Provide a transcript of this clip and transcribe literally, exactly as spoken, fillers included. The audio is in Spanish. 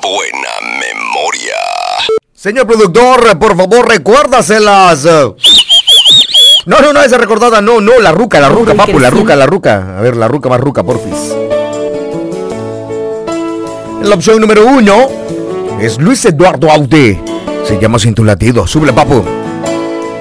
buena memoria. Señor productor, por favor, recuérdaselas. No, no, no, esa recordada, no, no, la ruca, la ruca, papu, la ruca, la ruca. A ver, la ruca más ruca, porfis. La opción número uno es Luis Eduardo Aute. Se llama Sin tu latido. Súbele, papu.